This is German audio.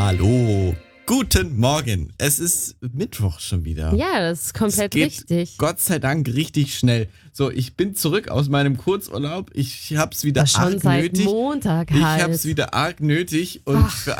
Hallo, guten Morgen. Es ist Mittwoch schon wieder. Ja, das ist komplett Es geht richtig. Gott sei Dank richtig schnell. So, ich bin zurück aus meinem Kurzurlaub. Ich hab's wieder Das schon arg seit nötig. Montag Ich halt. hab's wieder arg nötig und Ach. für